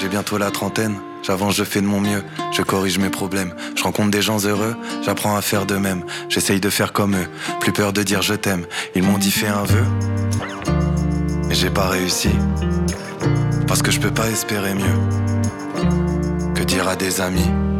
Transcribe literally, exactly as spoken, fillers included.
j'ai bientôt la trentaine. J'avance, je fais de mon mieux, je corrige mes problèmes. Je rencontre des gens heureux, j'apprends à faire de même. J'essaye de faire comme eux, plus peur de dire je t'aime. Ils m'ont dit fais un vœu, mais j'ai pas réussi. Parce que je peux pas espérer mieux que dire à des amis